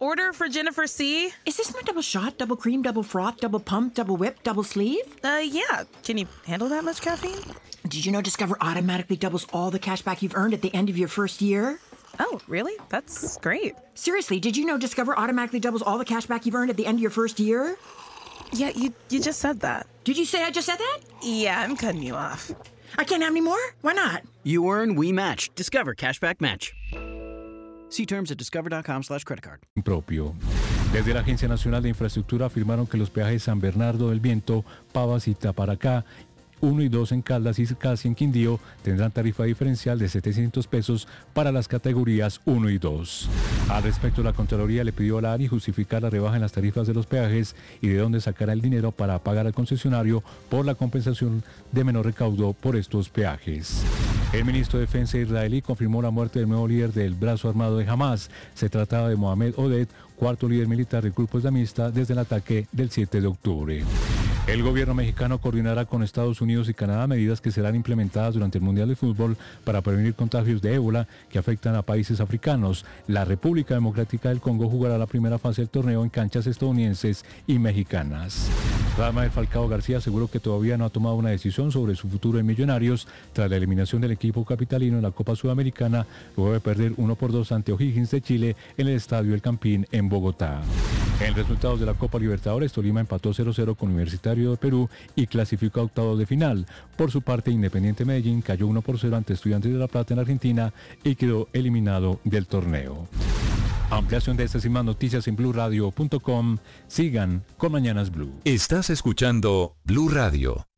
order for Jennifer C. Is this my double shot, double cream, double froth, double pump, double whip, double sleeve? Yeah. Can you handle that much caffeine? Did you know Discover automatically doubles all the cash back you've earned at the end of your first year? Oh, really? That's great. Seriously, did you know Discover automatically doubles all the cash back you've earned at the end of your first year? Yeah, you just said that. Did you say I just said that? Yeah, I'm cutting you off. I can't have any more? Why not? You earn, we match. Discover Cashback Match. See terms at discover.com/creditcard. Propio. Desde la Agencia Nacional de Infraestructura afirmaron que los peajes San Bernardo del Viento, Pavas y Taparacá, 1 y 2 en Caldas y casi en Quindío tendrán tarifa diferencial de 700 pesos para las categorías 1 y 2. Al respecto, la Contraloría le pidió a la ANI justificar la rebaja en las tarifas de los peajes y de dónde sacará el dinero para pagar al concesionario por la compensación de menor recaudo por estos peajes. El ministro de Defensa israelí confirmó la muerte del nuevo líder del brazo armado de Hamas. Se trataba de Mohamed Oded, cuarto líder militar del grupo islamista desde el ataque del 7 de octubre. El gobierno mexicano coordinará con Estados Unidos y Canadá medidas que serán implementadas durante el Mundial de Fútbol para prevenir contagios de ébola que afectan a países africanos. La República Democrática del Congo jugará la primera fase del torneo en canchas estadounidenses y mexicanas. Radamel Falcao García aseguró que todavía no ha tomado una decisión sobre su futuro en Millonarios tras la eliminación del equipo capitalino en la Copa Sudamericana, luego de perder 1-2 ante O'Higgins de Chile en el Estadio El Campín en Bogotá. En resultados de la Copa Libertadores, Tolima empató 0-0 con Universitario de Perú y clasificó a octavos de final. Por su parte, Independiente Medellín cayó 1-0 ante Estudiantes de La Plata en Argentina y quedó eliminado del torneo. Ampliación de estas y más noticias en bluradio.com. Sigan con Mañanas Blue. Estás escuchando Blue Radio.